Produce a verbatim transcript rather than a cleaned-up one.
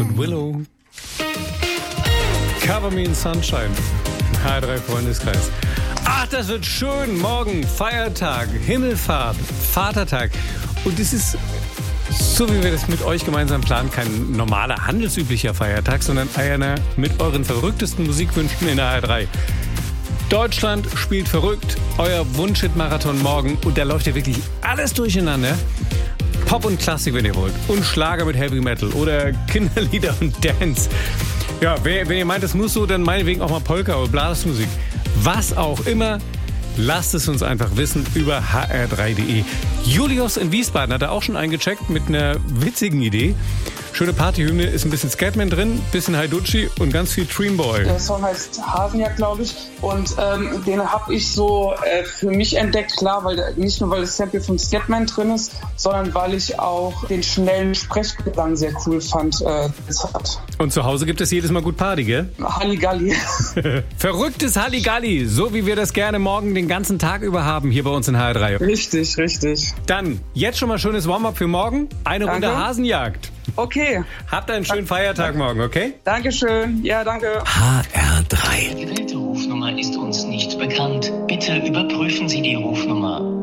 und Willow. Cover Me in Sunshine. H drei Freundeskreis. Ach, das wird schön. Morgen Feiertag, Himmelfahrt, Vatertag. Und es ist, so wie wir das mit euch gemeinsam planen, kein normaler, handelsüblicher Feiertag, sondern einer mit euren verrücktesten Musikwünschen in der H drei. Deutschland spielt verrückt. Euer Wunschhit-Marathon morgen. Und da läuft ja wirklich alles durcheinander. Pop und Klassik, wenn ihr wollt. Und Schlager mit Heavy Metal. Oder Kinderlieder und Dance. Ja, wenn ihr meint, das muss so, dann meinetwegen auch mal Polka oder Blasmusik. Was auch immer, lasst es uns einfach wissen über h r drei punkt d e. Julius in Wiesbaden hat er auch schon eingecheckt mit einer witzigen Idee. Schöne Partyhymne, ist ein bisschen Scatman drin, bisschen Haiducci und ganz viel Dreamboy. Der Song heißt Hasenjagd, glaube ich. Und ähm, den habe ich so äh, für mich entdeckt, klar, weil der, nicht nur weil das Sample von Scatman drin ist, sondern weil ich auch den schnellen Sprechgesang sehr cool fand. Äh, das hat. Und zu Hause gibt es jedes Mal gut Party, gell? Halligalli. Verrücktes Halligalli, so wie wir das gerne morgen den ganzen Tag über haben hier bei uns in H R drei. Richtig, richtig. Dann, jetzt schon mal schönes Warm-up für morgen. Eine Danke. Runde Hasenjagd. Okay. Habt einen schönen Feiertag morgen, okay? Dankeschön. Ja, danke. H R drei. Die gewählte Rufnummer ist uns nicht bekannt. Bitte überprüfen Sie die Rufnummer.